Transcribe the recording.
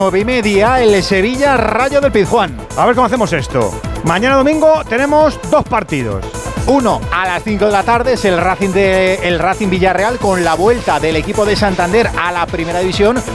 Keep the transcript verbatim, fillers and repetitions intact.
nueve y media, el Sevilla Rayo del Pizjuán. A ver cómo hacemos esto. Mañana domingo tenemos dos partidos. Uno a las cinco de la tarde es el Racing, de, el Racing Villarreal con la vuelta del equipo de Santander a la primera división.